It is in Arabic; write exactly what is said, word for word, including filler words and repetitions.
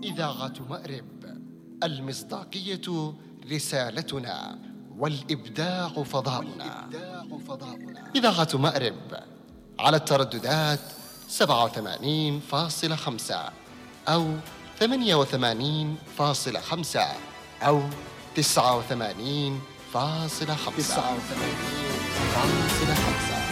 إذاعة مأرب، المصداقية رسالتنا والإبداع فضاؤنا. إذاعة مأرب على الترددات سبعة وثمانين فاصلة خمسة أو ثمانية وثمانين فاصلة خمسة أو تسعة وثمانين فاصلة خمسة.